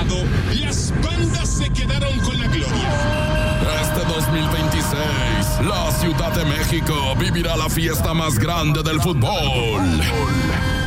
pasado, las bandas se quedaron con la gloria. Este 2026, la Ciudad de México vivirá la fiesta más grande del fútbol.